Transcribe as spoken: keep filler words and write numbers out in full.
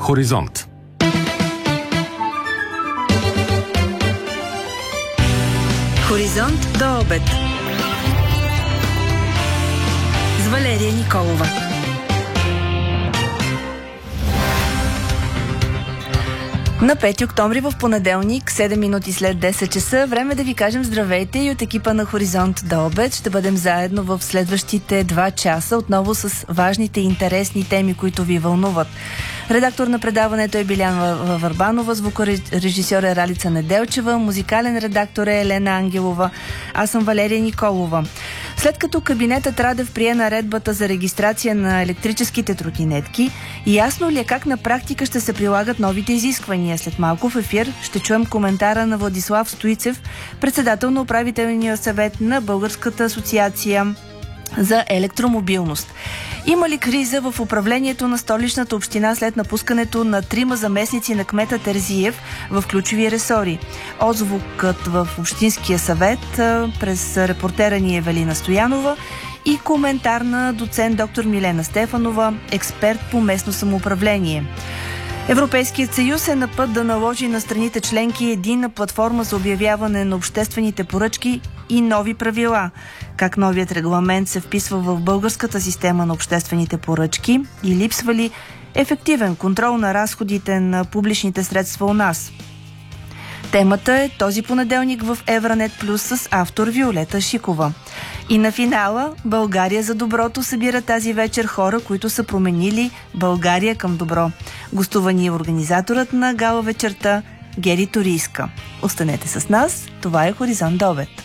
Хоризонт. Хоризонт до обед с Валерия Николова. На пети октомври в понеделник, седем минути след десет часа, време да ви кажем здравейте и от екипа на Хоризонт до обед. Ще бъдем заедно в следващите два часа, отново с важните и интересни теми, които ви вълнуват. Редактор на предаването е Биляна Върбанова, звукорежисьор е Ралица Неделчева, музикален редактор е Елена Ангелова, аз съм Валерия Николова. След като кабинетът Радев прие наредбата за регистрация на електрическите тротинетки, ясно ли е как на практика ще се прилагат новите изисквания? След малко в ефир ще чуем коментара на Владислав Стоицев, председател на управителния съвет на Българската асоциация за електромобилност. Има ли криза в управлението на Столичната община след напускането на трима заместници на кмета Терзиев в ключови ресори? Отзвукът в Общинския съвет през репортера ни Евелина Стоянова и коментар на доцент доктор Милена Стефанова, експерт по местно самоуправление. Европейският съюз е на път да наложи на страните членки единна платформа за обявяване на обществените поръчки и нови правила. Как новият регламент се вписва в българската система на обществените поръчки и липсва ли ефективен контрол на разходите на публичните средства у нас? Темата е този понеделник в Евранет Плюс с автор Виолета Шикова. И на финала България за доброто събира тази вечер хора, които са променили България към добро. Гостува ни организаторът на гала вечерта Гери Торийска. Останете с нас, това е Хоризонт до обед.